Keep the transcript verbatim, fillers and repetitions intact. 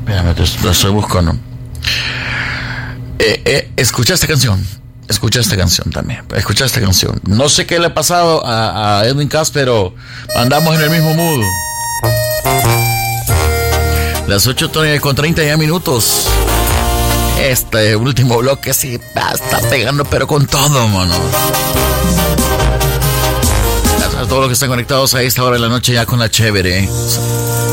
Espérame, te, te estoy buscando. Eh, eh, escucha esta canción. Escucha esta canción también. Escucha esta canción. No sé qué le ha pasado a, a Edwin Cass, pero andamos en el mismo mood. Las ocho con treinta ya minutos. Este último bloque sí está pegando, pero con todo, mano. Gracias a todos los que están conectados a esta hora de la noche ya con la chévere.